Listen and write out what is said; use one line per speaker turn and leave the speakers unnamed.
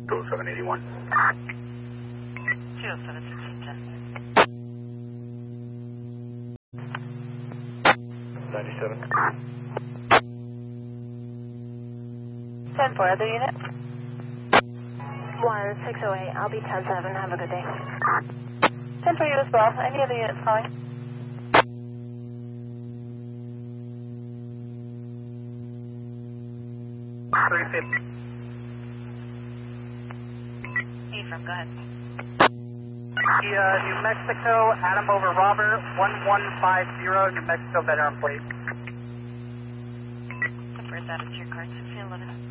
20781.
97.
10-4, other unit?
1608, I'll be 10-7, have a good day.
10 for you as well. Any other units calling?
Ephraim, go ahead.
New Mexico, Adam over Robert, 1150, New Mexico veteran plate.
The first added to your card, 1611.